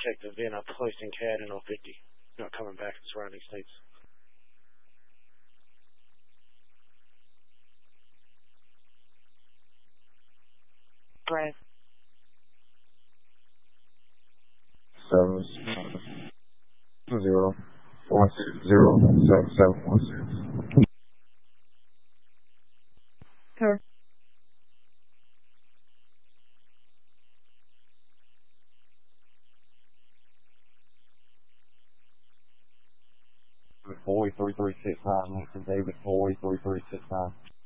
suspect of being a placed in CAD in 050, not coming back to surrounding states. Drive. 7-0-460-7716. Cover. David 43369, David 43369.